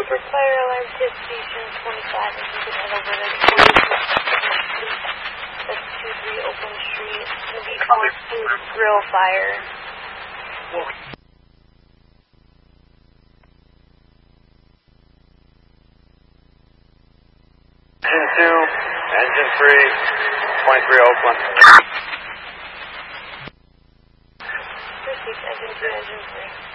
for fire alarm tip station 25, if you could head over to that's 23 Oakland Street. It's going to be grill fire. Engine 2, Engine 3, 23 Oakland. Engine 2, Engine 3.